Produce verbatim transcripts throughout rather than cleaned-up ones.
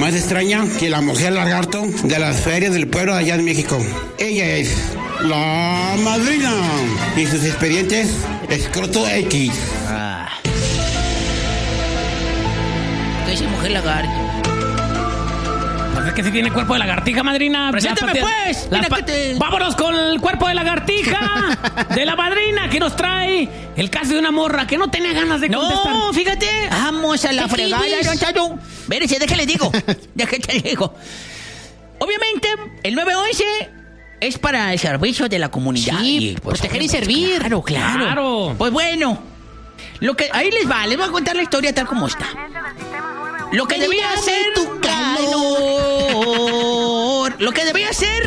más extraña que la mujer lagarto de las ferias del pueblo allá en México. Ella es la madrina y sus expedientes escroto X. Ah. ¿Qué dice mujer lagarto? Pues es que si tiene cuerpo de lagartija, madrina. ¡Preséntame, pues! Mira pa- que te... ¡Vámonos con el cuerpo de lagartija de la madrina que nos trae el caso de una morra que no tenía ganas de contestar! No, fíjate. Vamos a la fregada, don Chayo. Vérese, déjale digo. Déjale digo. Obviamente, el nueve once es para el servicio de la comunidad. Sí, y, pues, proteger y servir. Claro, claro, Claro. Pues bueno, lo que ahí les va, les voy a contar la historia tal como está. Lo que debía hacer tu calor. Lo que debía hacer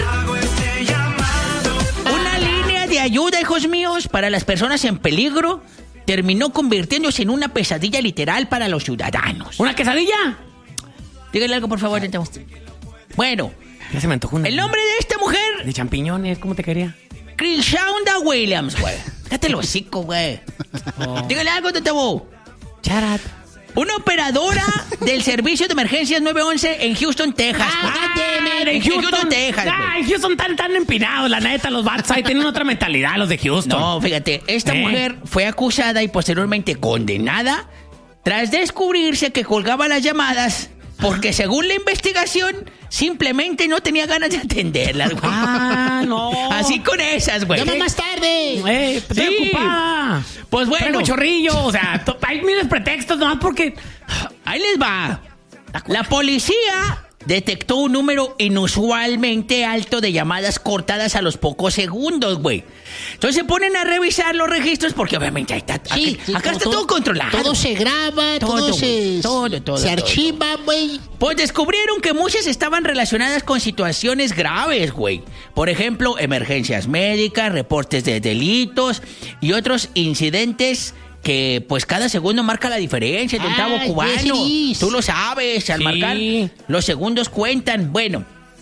una línea de ayuda, hijos míos, para las personas en peligro, terminó convirtiéndose en una pesadilla literal para los ciudadanos. ¿Una quesadilla? Dígale algo, por favor, Tentamo. Bueno, Ya se me antojó una. el nombre de esta mujer, De champiñones, ¿cómo te quería? Crishaunda Williams, güey. Cállate el hocico, güey. Oh. Dígale algo, Tentamo. Charat. Una operadora del servicio de emergencias nueve once en Houston, Texas. Ah, en en Houston, Houston, Texas. Ah, güey. en Houston tan, tan empinados, la neta, los vatos ahí tienen otra mentalidad, los de Houston. No, fíjate, esta ¿Eh? mujer fue acusada y posteriormente condenada tras descubrirse que colgaba las llamadas porque según la investigación simplemente no tenía ganas de atenderlas, güey. Ah, no. Así con esas, güey. Llama más tarde. Eh, estoy Sí. ocupada. Pues bueno. Traigo chorrillo, o sea, to- hay miles de pretextos nomás porque... Ahí les va. La policía detectó un número inusualmente alto de llamadas cortadas a los pocos segundos, güey. Entonces se ponen a revisar los registros porque obviamente ahí está, Sí, aquí- sí, acá como está todo, controlado. Todo se graba, todo, Todo, se, todo, todo, se todo. archiva, güey. Pues descubrieron que muchas estaban relacionadas con situaciones graves, güey. Por ejemplo, emergencias médicas, reportes de delitos y otros incidentes que pues cada segundo marca la diferencia, don Ay, Tavo Cubano. yes, Tú lo sabes, al Sí. marcar los segundos cuentan. Bueno,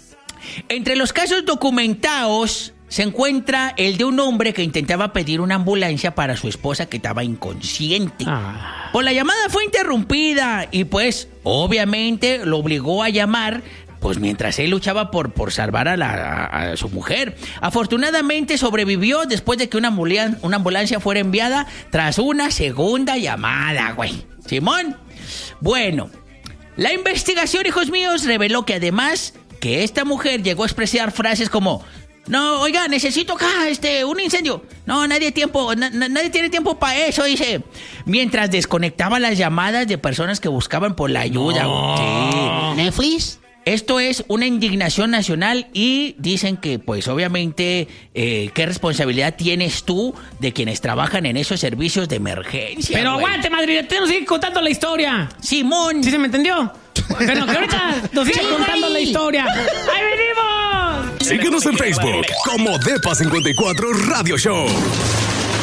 entre los casos documentados se encuentra el de un hombre que intentaba pedir una ambulancia para su esposa que estaba inconsciente. Ah. Pues la llamada fue interrumpida y pues obviamente lo obligó a llamar pues mientras él luchaba por, por salvar a, la, a, a su mujer. Afortunadamente sobrevivió después de que una, ambulan- una ambulancia fuera enviada tras una segunda llamada, güey. Simón. Bueno, la investigación, hijos míos, reveló que además que esta mujer llegó a expresar frases como: no, oiga, necesito acá este, un incendio. No, nadie tiempo, na- na- nadie tiene tiempo para eso, dice. Mientras desconectaba las llamadas de personas que buscaban por la ayuda. No. Sí. Netflix. Esto es una indignación nacional y dicen que, pues, obviamente, eh, ¿qué responsabilidad tienes tú de quienes trabajan en esos servicios de emergencia? Pero güey? aguante, madre, te nos sigue contando la historia. Simón. ¿Sí se me entendió? Bueno, que ahorita nos sigue Sí, contando güey. la historia. ¡Ahí venimos! Síguenos en Facebook como Depa cincuenta y cuatro Radio Show.